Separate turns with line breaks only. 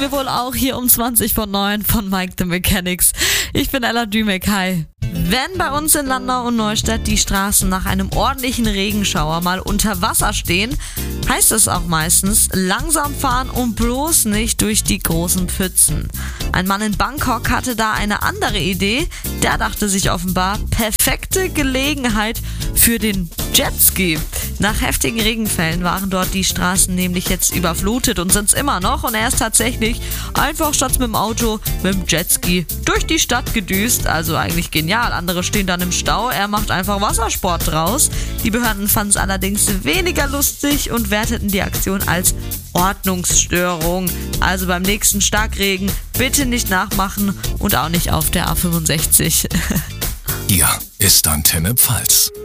wir wohl auch hier um 20:09 von Mike the Mechanics. Ich bin Ella Dümek, hi. Wenn bei uns in Landau und Neustadt die Straßen nach einem ordentlichen Regenschauer mal unter Wasser stehen, heißt es auch meistens langsam fahren und bloß nicht durch die großen Pfützen. Ein Mann in Bangkok hatte da eine andere Idee. Der dachte sich offenbar, perfekte Gelegenheit für den Jetski. Nach heftigen Regenfällen waren dort die Straßen nämlich jetzt überflutet und sind es immer noch. Und er ist tatsächlich einfach statt mit dem Auto mit dem Jetski durch die Stadt gedüst. Also eigentlich genial. Andere stehen dann im Stau. Er macht einfach Wassersport draus. Die Behörden fanden es allerdings weniger lustig und werteten die Aktion als Ordnungsstörung. Also beim nächsten Starkregen bitte nicht nachmachen und auch nicht auf der A65.
Hier ist Antenne Pfalz.